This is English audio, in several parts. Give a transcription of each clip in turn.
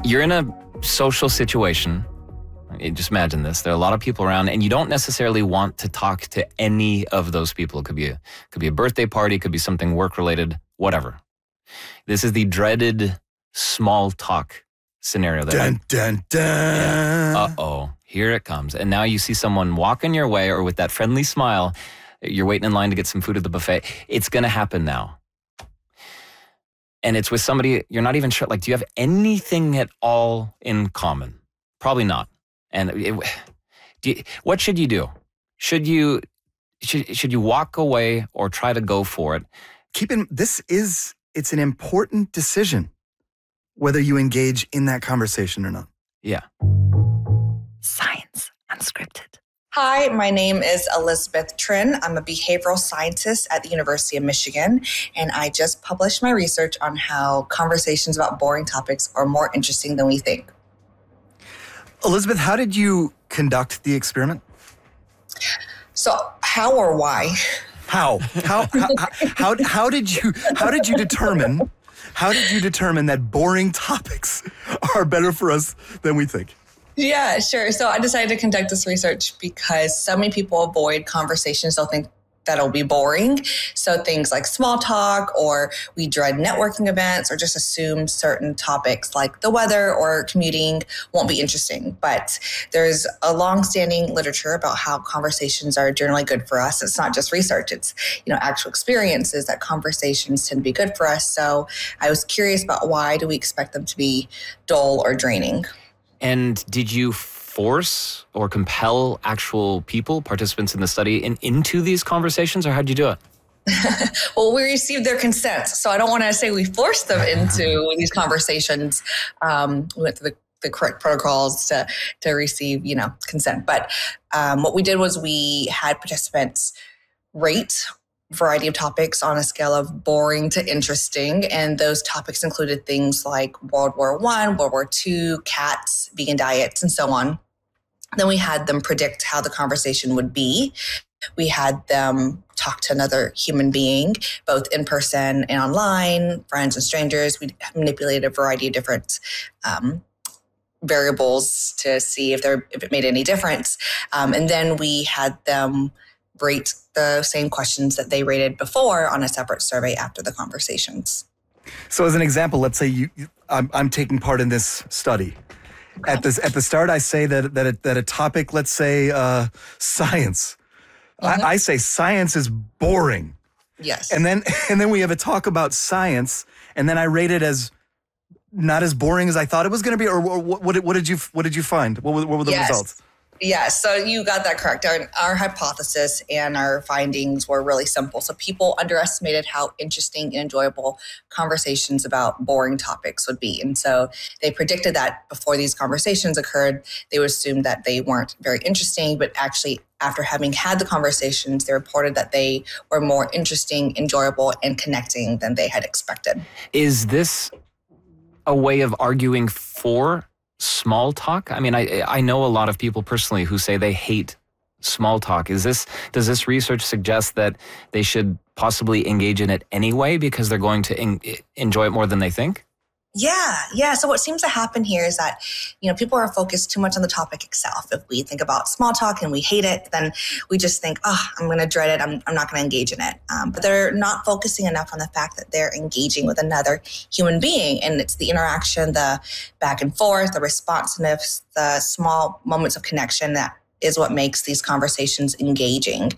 You're in a social situation. Just imagine this. There are a lot of people around, and you don't necessarily want to talk to any of those people. It could be a birthday party, it could be something work-related, whatever. This is the dreaded small talk scenario. Dun, dun, dun. Yeah. Uh-oh, here it comes. And now you see someone walking your way or with that friendly smile. You're waiting in line to get some food at the buffet. It's going to happen now. And it's with somebody you're not even sure, like, do you have anything at all in common? Probably not. And what should you do? Should you walk away or try to go for it? It's an important decision whether you engage in that conversation or not. Yeah. Science Unscripted. Hi, my name is Elizabeth Trin. I'm a behavioral scientist at the University of Michigan, and I just published my research on how conversations about boring topics are more interesting than we think. Elizabeth, how did you conduct the experiment? So, how or why? How did you determine that boring topics are better for us than we think? Yeah, sure. So I decided to conduct this research because so many people avoid conversations they'll think that it'll be boring. So things like small talk, or we dread networking events, or just assume certain topics like the weather or commuting won't be interesting. But there's a long-standing literature about how conversations are generally good for us. It's not just research, it's actual experiences that conversations tend to be good for us. So I was curious about why do we expect them to be dull or draining? And did you force or compel actual participants in the study, into these conversations, or how'd you do it? Well, we received their consent, so I don't want to say we forced them into these conversations. We went through the correct protocols to receive, consent. But what we did was we had participants rate variety of topics on a scale of boring to interesting. And those topics included things like World War I, World War II, cats, vegan diets, and so on. Then we had them predict how the conversation would be. We had them talk to another human being, both in person and online, friends and strangers. We manipulated a variety of different variables to see if it made any difference. And then we had them rate the same questions that they rated before on a separate survey after the conversations. So as an example, let's say I'm taking part in this study. Okay. At the start, I say that a topic, let's say science. Mm-hmm. I say science is boring. Yes. And then we have a talk about science, and then I rate it as not as boring as I thought it was going to be. Or what did you find? What were the results? Yeah, so you got that correct. Our hypothesis and our findings were really simple. So people underestimated how interesting and enjoyable conversations about boring topics would be. And so they predicted that before these conversations occurred, they would assume that they weren't very interesting, but actually after having had the conversations, they reported that they were more interesting, enjoyable, and connecting than they had expected. Is this a way of arguing for small talk? I mean, I know a lot of people personally who say they hate small talk. Does this research suggest that they should possibly engage in it anyway because they're going to enjoy it more than they think? Yeah. So what seems to happen here is that, people are focused too much on the topic itself. If we think about small talk and we hate it, then we just think, I'm going to dread it. I'm not going to engage in it. But they're not focusing enough on the fact that they're engaging with another human being. And it's the interaction, the back and forth, the responsiveness, the small moments of connection that is what makes these conversations engaging.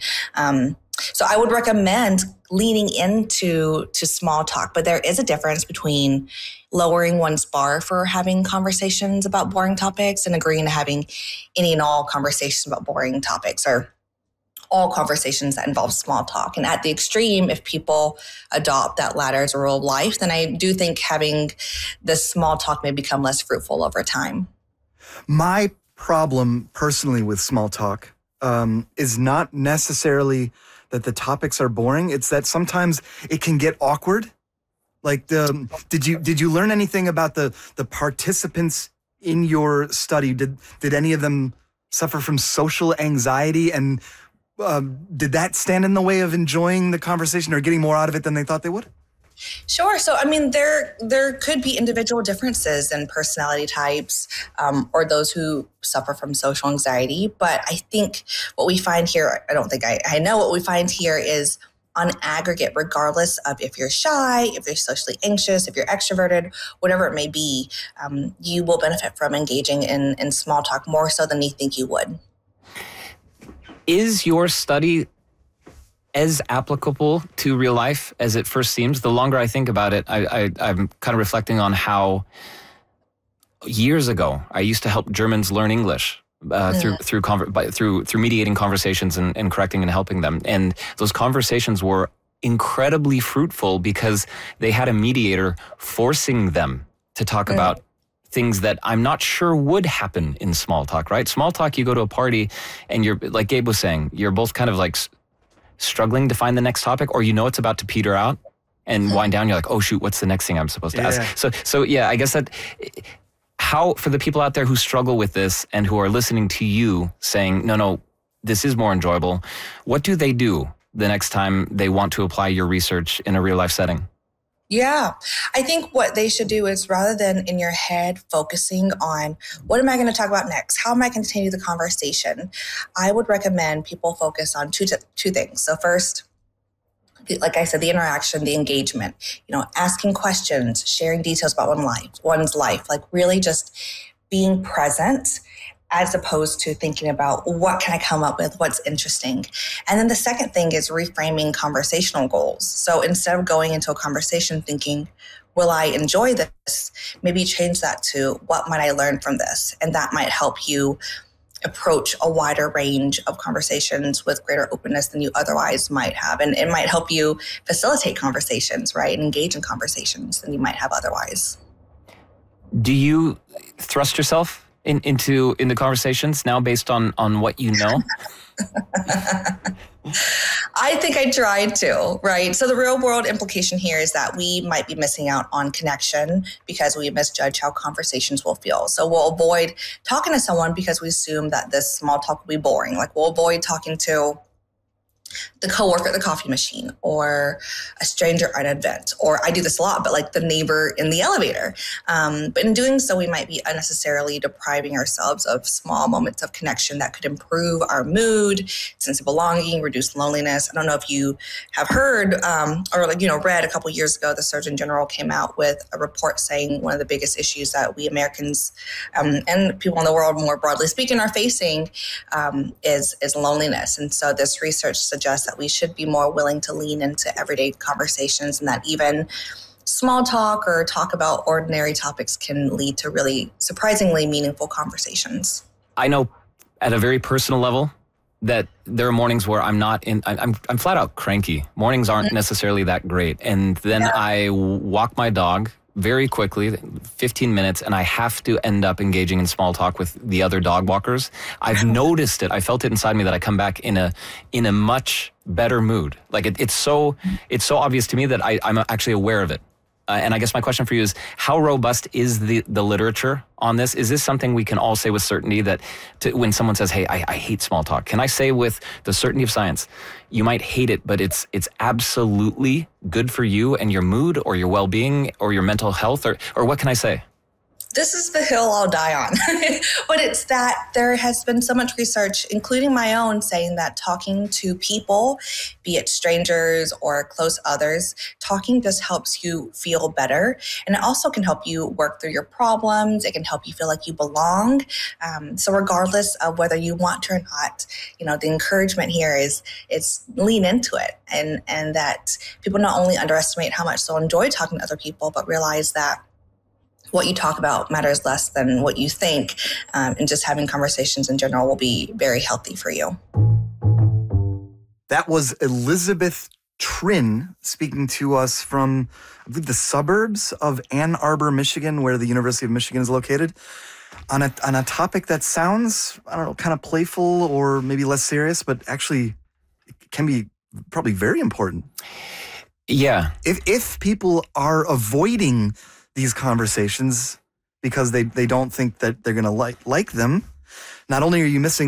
So I would recommend leaning into small talk, but there is a difference between lowering one's bar for having conversations about boring topics and agreeing to having any and all conversations about boring topics, or all conversations that involve small talk. And at the extreme, if people adopt that latter as a rule of life, then I do think having this small talk may become less fruitful over time. My problem personally with small talk is not necessarily that the topics are boring. It's that sometimes it can get awkward. Like, did you learn anything about the participants in your study? Did any of them suffer from social anxiety, and did that stand in the way of enjoying the conversation or getting more out of it than they thought they would? Sure. So, I mean, there could be individual differences in personality types, or those who suffer from social anxiety. But I think what we find here, I don't think I know what we find here is on aggregate, regardless of if you're shy, if you're socially anxious, if you're extroverted, whatever it may be, you will benefit from engaging in small talk more so than you think you would. Is your study as applicable to real life as it first seems? The longer I think about it, I'm kind of reflecting on how years ago I used to help Germans learn English through mediating conversations and correcting and helping them. And those conversations were incredibly fruitful because they had a mediator forcing them to talk about things that I'm not sure would happen in small talk, right? Small talk, you go to a party and you're, like Gabe was saying, you're both kind of like struggling to find the next topic, or you know it's about to peter out and wind down. You're like, oh shoot, what's the next thing I'm supposed to ask? So yeah, I guess that how, for the people out there who struggle with this and who are listening to you saying, no, this is more enjoyable, what do they do the next time they want to apply your research in a real life setting? Yeah, I think what they should do is, rather than in your head focusing on what am I going to talk about next, how am I going to continue the conversation, I would recommend people focus on two things. So first, like I said, the interaction, the engagement, asking questions, sharing details about one's life, like really just being present, as opposed to thinking about what can I come up with, what's interesting. And then the second thing is reframing conversational goals. So instead of going into a conversation thinking, will I enjoy this? Maybe change that to, what might I learn from this? And that might help you approach a wider range of conversations with greater openness than you otherwise might have. And it might help you facilitate conversations, right? And engage in conversations than you might have otherwise. Do you thrust yourself into conversations now based on what you know? I think I tried to, right? So the real world implication here is that we might be missing out on connection because we misjudge how conversations will feel. So we'll avoid talking to someone because we assume that this small talk will be boring. Like we'll avoid talking to the coworker at the coffee machine, or a stranger at an event, or I do this a lot, but like the neighbor in the elevator. But in doing so, we might be unnecessarily depriving ourselves of small moments of connection that could improve our mood, sense of belonging, reduce loneliness. I don't know if you have heard or read a couple of years ago, the Surgeon General came out with a report saying one of the biggest issues that we Americans and people in the world more broadly speaking are facing is loneliness. And so this research suggests that we should be more willing to lean into everyday conversations, and that even small talk or talk about ordinary topics can lead to really surprisingly meaningful conversations. I know at a very personal level that there are mornings where I'm flat out cranky. Mornings aren't necessarily that great. And then I walk my dog very quickly, 15 minutes, and I have to end up engaging in small talk with the other dog walkers. I've noticed it. I felt it inside me that I come back in a much better mood. Like it's so obvious to me that I'm actually aware of it. And I guess my question for you is, how robust is the literature on this? Is this something we can all say with certainty that when someone says, hey, I hate small talk, can I say with the certainty of science, you might hate it, but it's absolutely good for you and your mood or your well-being or your mental health, or what can I say? This is the hill I'll die on. But it's that there has been so much research, including my own, saying that talking to people, be it strangers or close others, talking just helps you feel better. And it also can help you work through your problems. It can help you feel like you belong. So regardless of whether you want to or not, the encouragement here is lean into it. And that people not only underestimate how much they'll enjoy talking to other people, but realize that what you talk about matters less than what you think, and just having conversations in general will be very healthy for you. That was Elizabeth Trin speaking to us from, I believe, the suburbs of Ann Arbor, Michigan, where the University of Michigan is located, on a topic that sounds, I don't know, kind of playful or maybe less serious, but actually can be probably very important. Yeah. If people are avoiding these conversations because they don't think that they're going to like them, not only are you missing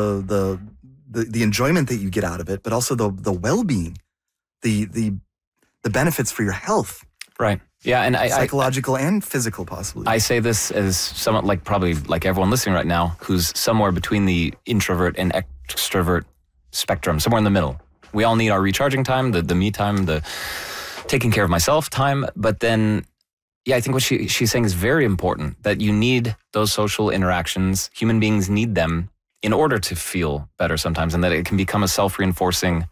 the enjoyment that you get out of it, but also the well-being, the the benefits for your health, Right. Yeah. And psychological and physical, possibly. I say this as someone like probably like everyone listening right now who's somewhere between the introvert and extrovert spectrum, somewhere in the middle. We all need our recharging time, the me time, the taking care of myself time. But then, yeah, I think what she's saying is very important, that you need those social interactions. Human beings need them in order to feel better sometimes, and that it can become a self-reinforcing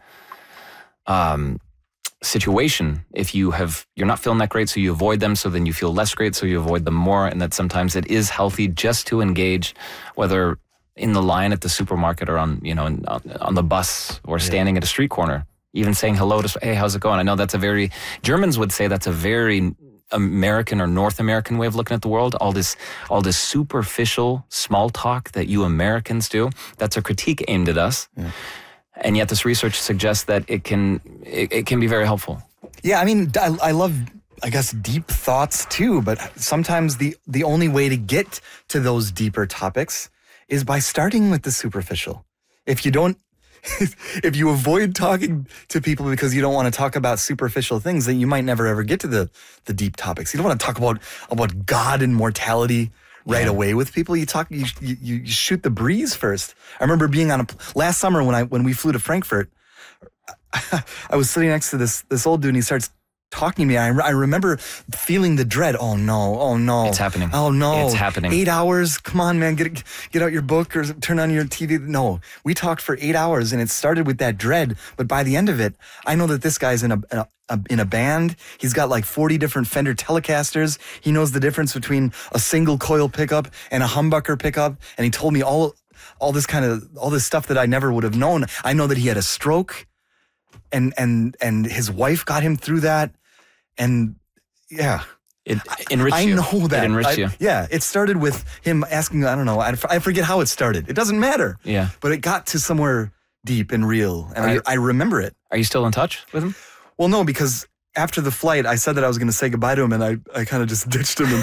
situation. If you're not feeling that great, so you avoid them, so then you feel less great, so you avoid them more, and that sometimes it is healthy just to engage, whether in the line at the supermarket or on the bus or standing at a street corner, even saying hello to, hey, how's it going? I know Germans would say that's a very American or North American way of looking at the world. All this superficial small talk that you Americans do, that's a critique aimed at us. Yeah. And yet this research suggests that it can be very helpful. Yeah, I mean, I love, I guess, deep thoughts too, but sometimes the only way to get to those deeper topics is by starting with the superficial. If you avoid talking to people because you don't want to talk about superficial things, then you might never ever get to the deep topics. You don't want to talk about God and mortality right away with people. You shoot the breeze first. I remember being last summer when we flew to Frankfurt. I was sitting next to this old dude, and he starts talking to me. I remember feeling the dread. Oh no. It's happening. Oh no. It's happening. 8 hours. Come on, man. Get out your book or turn on your TV. No, we talked for 8 hours, and it started with that dread. But by the end of it, I know that this guy's in a band. He's got like 40 different Fender Telecasters. He knows the difference between a single coil pickup and a humbucker pickup. And he told me all this stuff that I never would have known. I know that he had a stroke, and his wife got him through that. And yeah, it enriched you. I know that. It enriched you. Yeah, it started with him asking, I don't know, I forget how it started. It doesn't matter. Yeah. But it got to somewhere deep and real, and I remember it. Are you still in touch with him? Well, no, because after the flight, I said that I was going to say goodbye to him, and I kind of just ditched him.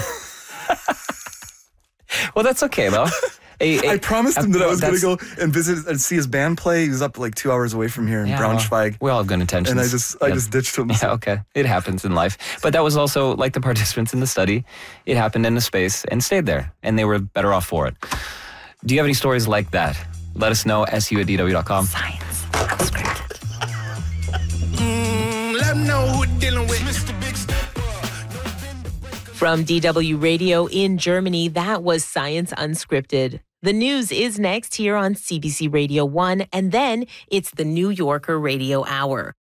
Well, that's okay, though. I promised him that I was going to go and visit and see his band play. He was up like 2 hours away from here in Braunschweig. We all have good intentions. And I just ditched him. Yeah, okay. It happens in life. But that was also, like the participants in the study, it happened in a space and stayed there, and they were better off for it. Do you have any stories like that? Let us know, su@dw.com. Science Unscripted. Let them know who we're dealing with. Mr. Big Step. From DW Radio in Germany, that was Science Unscripted. The news is next here on CBC Radio 1, and then it's the New Yorker Radio Hour.